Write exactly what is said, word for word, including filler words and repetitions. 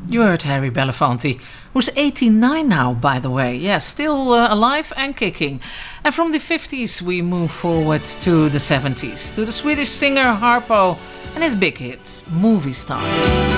You heard Harry Belafonte, who's eighty-nine now, by the way. Yeah, still uh, alive and kicking. And from the fifties we move forward to the seventies, to the Swedish singer Harpo and his big hit, Movie Star.